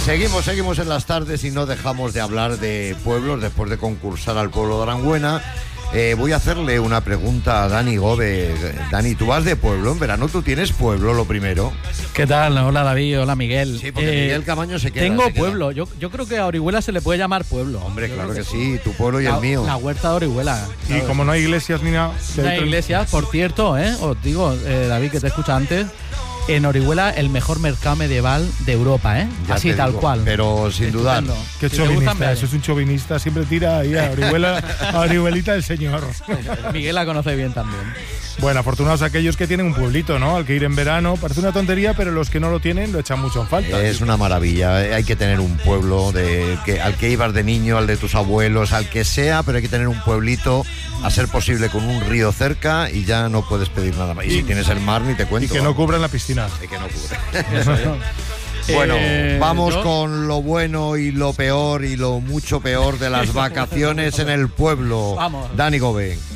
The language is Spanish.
Seguimos en las tardes y no dejamos de hablar de pueblos después de concursar al pueblo de Aranjuena. Voy a hacerle una pregunta a Dani Gobe. Dani, ¿tú vas de pueblo en verano? ¿Tú tienes pueblo, lo primero? ¿Qué tal? Hola David, hola Miguel. Sí, porque Miguel Camaño se queda. Tengo pueblo, yo creo que a Orihuela se le puede llamar pueblo. Hombre, claro que sí, tu pueblo y el mío. La huerta de Orihuela. Y como no hay iglesias ni nada. No hay iglesias, por cierto, os digo, David, que te escucha antes. En Orihuela, el mejor mercado medieval de Europa, ¿eh? Ya así tal cual. Pero sin dudar. Qué chauvinista, eso es un chauvinista, siempre tira ahí a Orihuela, a Orihuelita del señor. Miguel la conoce bien también. Bueno, afortunados aquellos que tienen un pueblito, ¿no? Al que ir en verano, parece una tontería, pero los que no lo tienen lo echan mucho en falta. Es una maravilla, hay que tener un pueblo al que ibas de niño, al de tus abuelos, al que sea, pero hay que tener un pueblito, a ser posible con un río cerca y ya no puedes pedir nada más. Y si tienes el mar, ni te cuento. Y que no cubran la piscina. Y que no cubra. Eso es. Bueno, vamos con lo bueno y lo peor y lo mucho peor de las vacaciones en el pueblo. Vamos. Dani Gobe.